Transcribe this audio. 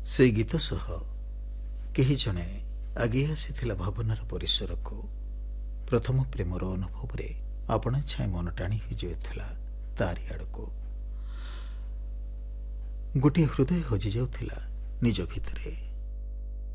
ସେ ଗୀତ ସହ କେହି ଜଣେ ଆଗେଇ ଆସିଥିଲା ଭାବନାର ପରିସରକୁ। ପ୍ରଥମ ପ୍ରେମର ଅନୁଭବରେ ଆପଣା ଛାଏଁ ମନ ଟାଣି ହୋଇଯାଉଥିଲା ତାରି ଆଡ଼କୁ। ଗୋଟିଏ ହୃଦୟ ହଜି ଯାଉଥିଲା ନିଜ ଭିତରେ।